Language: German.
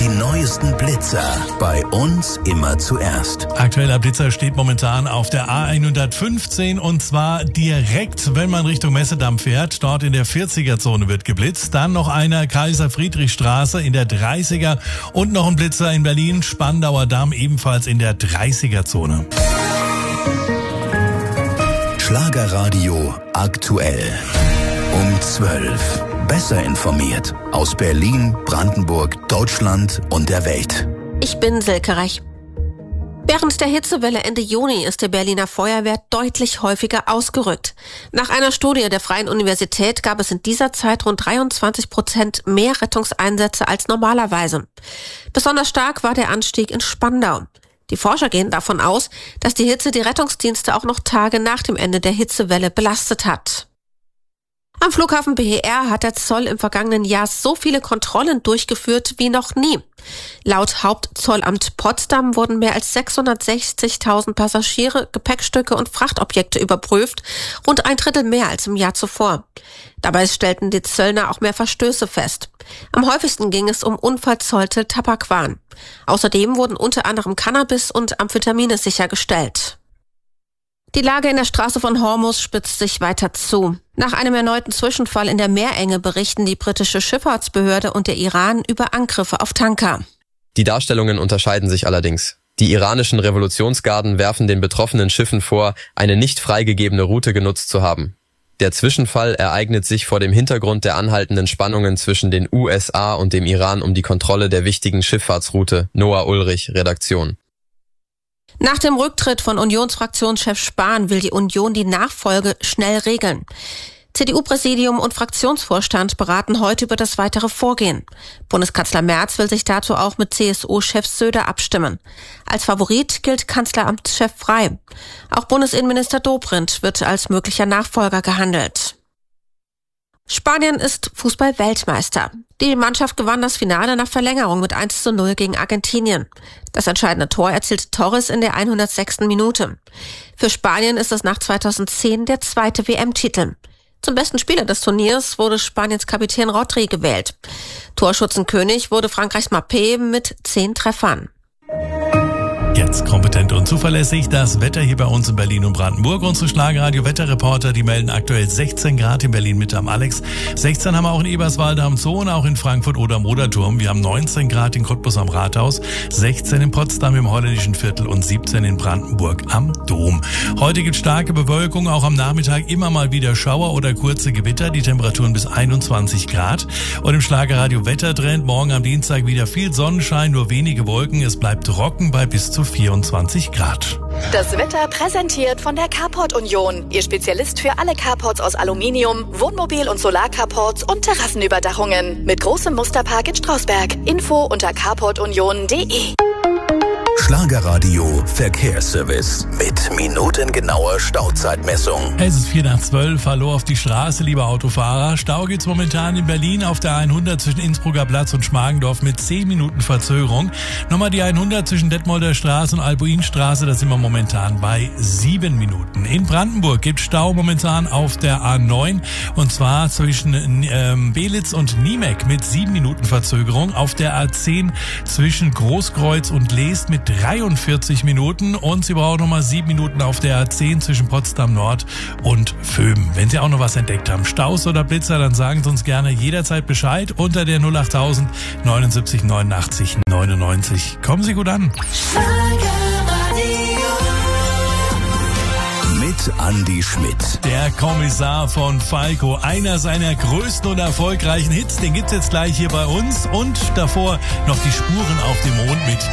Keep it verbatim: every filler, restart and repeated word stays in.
neuesten Blitzer bei uns immer zuerst. Aktueller Blitzer steht momentan auf der A hundertfünfzehn und zwar direkt, wenn man Richtung Messedamm fährt. Dort in der vierziger-Zone wird geblitzt. Dann noch einer Kaiser-Friedrich-Straße in der dreißiger und noch ein Blitzer in Berlin, Spandauer Damm, ebenfalls in der dreißiger-Zone. Schlagerradio aktuell. Um zwölf. Besser informiert aus Berlin, Brandenburg, Deutschland und der Welt. Ich bin Silke Reich. Während der Hitzewelle Ende Juni ist die Berliner Feuerwehr deutlich häufiger ausgerückt. Nach einer Studie der Freien Universität gab es in dieser Zeit rund dreiundzwanzig Prozent mehr Rettungseinsätze als normalerweise. Besonders stark war der Anstieg in Spandau. Die Forscher gehen davon aus, dass die Hitze die Rettungsdienste auch noch Tage nach dem Ende der Hitzewelle belastet hat. Am Flughafen B E R hat der Zoll im vergangenen Jahr so viele Kontrollen durchgeführt wie noch nie. Laut Hauptzollamt Potsdam wurden mehr als sechshundertsechzigtausend Passagiere, Gepäckstücke und Frachtobjekte überprüft, rund ein Drittel mehr als im Jahr zuvor. Dabei stellten die Zöllner auch mehr Verstöße fest. Am häufigsten ging es um unverzollte Tabakwaren. Außerdem wurden unter anderem Cannabis und Amphetamine sichergestellt. Die Lage in der Straße von Hormuz spitzt sich weiter zu. Nach einem erneuten Zwischenfall in der Meerenge berichten die britische Schifffahrtsbehörde und der Iran über Angriffe auf Tanker. Die Darstellungen unterscheiden sich allerdings. Die iranischen Revolutionsgarden werfen den betroffenen Schiffen vor, eine nicht freigegebene Route genutzt zu haben. Der Zwischenfall ereignet sich vor dem Hintergrund der anhaltenden Spannungen zwischen den U S A und dem Iran um die Kontrolle der wichtigen Schifffahrtsroute. Noah Ulrich, Redaktion. Nach dem Rücktritt von Unionsfraktionschef Spahn will die Union die Nachfolge schnell regeln. C D U-Präsidium und Fraktionsvorstand beraten heute über das weitere Vorgehen. Bundeskanzler Merz will sich dazu auch mit C S U-Chef Söder abstimmen. Als Favorit gilt Kanzleramtschef Frey. Auch Bundesinnenminister Dobrindt wird als möglicher Nachfolger gehandelt. Spanien ist Fußball-Weltmeister. Die Mannschaft gewann das Finale nach Verlängerung mit eins zu null gegen Argentinien. Das entscheidende Tor erzielte Torres in der hundertsechsten Minute. Für Spanien ist es nach zweitausendzehn der zweite W M-Titel. Zum besten Spieler des Turniers wurde Spaniens Kapitän Rodri gewählt. Torschützenkönig wurde Frankreichs Mbappé mit zehn Treffern. Jetzt kompetent und zuverlässig das Wetter hier bei uns in Berlin und Brandenburg. Unsere Schlagerradio-Wetterreporter, die melden aktuell sechzehn Grad in Berlin Mitte am Alex. sechzehn haben wir auch in Eberswalde am Zoo und auch in Frankfurt oder am Moderturm. Wir haben neunzehn Grad in Cottbus am Rathaus, sechzehn in Potsdam im Holländischen Viertel und siebzehn in Brandenburg am Dom. Heute gibt starke Bewölkung, auch am Nachmittag immer mal wieder Schauer oder kurze Gewitter. Die Temperaturen bis einundzwanzig Grad. Und im Schlagerradio-Wettertrend morgen am Dienstag wieder viel Sonnenschein, nur wenige Wolken. Es bleibt trocken bei bis zu vierundzwanzig Grad. Das Wetter präsentiert von der Carport Union. Ihr Spezialist für alle Carports aus Aluminium, Wohnmobil- und Solarcarports und Terrassenüberdachungen. Mit großem Musterpark in Strausberg. Info unter carport union punkt de. Schlagerradio Verkehrsservice mit minutengenauer Stauzeitmessung. Es ist vier nach zwölf. Hallo auf die Straße, liebe Autofahrer. Stau gibt's momentan in Berlin auf der hundert zwischen Innsbrucker Platz und Schmargendorf mit zehn Minuten Verzögerung. Nochmal die hundert zwischen Detmolder Straße und Albuinstraße, da sind wir momentan bei sieben Minuten. In Brandenburg gibt Stau momentan auf der A neun und zwar zwischen ähm, Belitz und Niemek mit sieben Minuten Verzögerung. Auf der A zehn zwischen Großkreuz und Leest mit dreiundvierzig Minuten und Sie brauchen nochmal sieben Minuten auf der A zehn zwischen Potsdam Nord und Vöben. Wenn Sie auch noch was entdeckt haben, Staus oder Blitzer, dann sagen Sie uns gerne jederzeit Bescheid unter der null achttausend neunundsiebzig neunundachtzig neunundneunzig. Kommen Sie gut an. Mit Andi Schmidt. Der Kommissar von Falco, einer seiner größten und erfolgreichen Hits, den gibt's jetzt gleich hier bei uns und davor noch die Spuren auf dem Mond mit